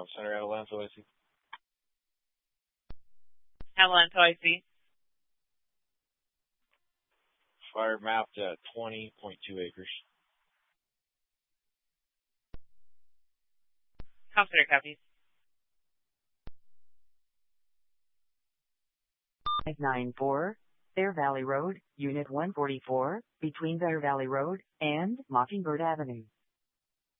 Center, Adelanto, IC. Adelanto, IC. Fire mapped at 20.2 acres. Com Center copies. 594, Bear Valley Road, Unit 144, between Bear Valley Road and Mockingbird Avenue.